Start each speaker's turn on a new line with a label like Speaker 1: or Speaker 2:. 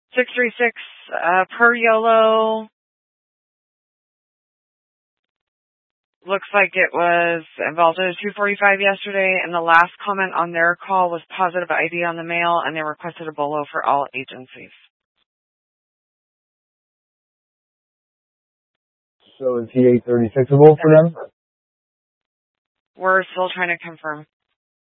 Speaker 1: 636 per YOLO. Looks like it was involved at 2:45 yesterday, and the last comment on their call was positive ID on the mail, and they requested a BOLO for all agencies.
Speaker 2: So is he 836able for them?
Speaker 1: We're still trying to confirm.